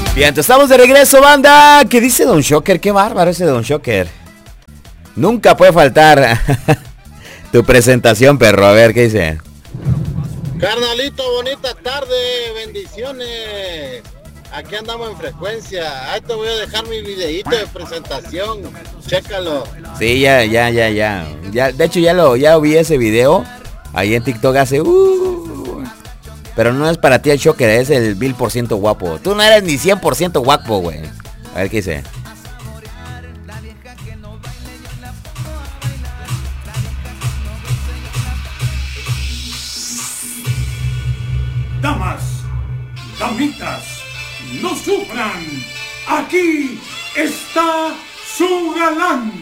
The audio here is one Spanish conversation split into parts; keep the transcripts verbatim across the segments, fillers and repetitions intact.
Bien, estamos de regreso, banda. ¿Qué dice Don Shocker? Qué bárbaro ese Don Shocker. Nunca puede faltar tu presentación, perro. A ver, ¿qué dice? Carnalito, bonita tarde, bendiciones. Aquí andamos en frecuencia. Ahí te voy a dejar mi videíto de presentación. Chécalo. Sí, ya, ya, ya, ya. ya de hecho, ya lo ya vi ese video. Ahí en TikTok hace... Uh, pero no es para ti el Shocker, es el mil por ciento guapo. Tú no eres ni cien por ciento guapo, güey. A ver qué dice. Damas, damitas, no sufran. Aquí está su galán.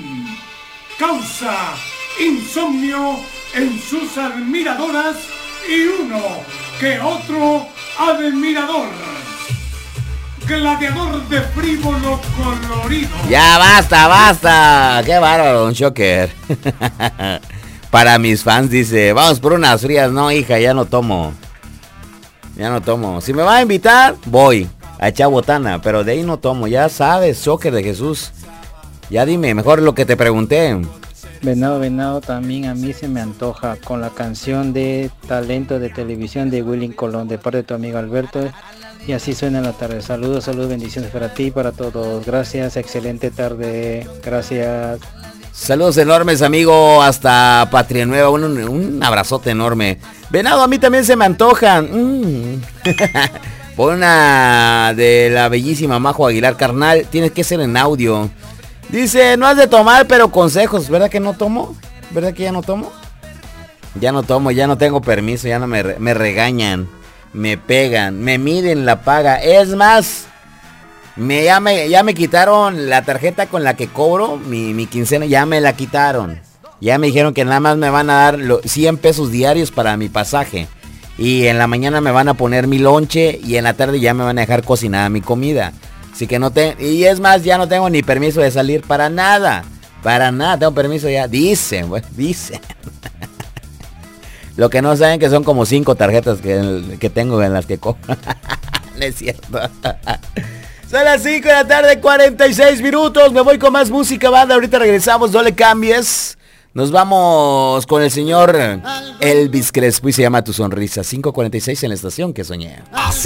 Causa insomnio en sus admiradoras y uno que otro admirador. Gladiador de frívolo colorido. Ya basta, basta. Qué bárbaro, Don Shocker. Para mis fans dice, vamos por unas frías. No, hija, ya no tomo. Ya no tomo. Si me va a invitar, voy a echar botana, pero de ahí no tomo. Ya sabes, Shocker de Jesús. Ya dime, mejor lo que te pregunté. Venado, venado, también a mí se me antoja con la canción de Talento de Televisión de Willy Colón, de parte de tu amigo Alberto. Y así suena en la tarde. Saludos, saludos, bendiciones para ti y para todos. Gracias, excelente tarde. Gracias. Saludos enormes, amigo, hasta Patria Nueva. Un, un abrazote enorme. Venado, a mí también se me antojan. Mm. Por una de la bellísima Majo Aguilar, carnal. Tienes que ser en audio. Dice, no has de tomar, pero consejos. ¿Verdad que no tomo? ¿Verdad que ya no tomo? Ya no tomo, ya no tengo permiso, ya no me, me regañan, me pegan, me miden la paga. Es más, me, ya, me, ya me quitaron la tarjeta con la que cobro mi, mi quincena, ya me la quitaron. Ya me dijeron que nada más me van a dar lo, cien pesos diarios para mi pasaje. Y en la mañana me van a poner mi lonche y en la tarde ya me van a dejar cocinada mi comida. Así que no te... Y es más, ya no tengo ni permiso de salir para nada. Para nada, tengo permiso ya. Dicen, güey, dicen. Lo que no saben que son como cinco tarjetas que, que tengo en las que cobro. No es cierto. Son las cinco de la tarde, cuarenta y seis minutos. Me voy con más música, banda. Ahorita regresamos, no le cambies. Nos vamos con el señor Elvis Crespo y se llama Tu Sonrisa. cinco cuarenta y seis en la estación que soñé. Así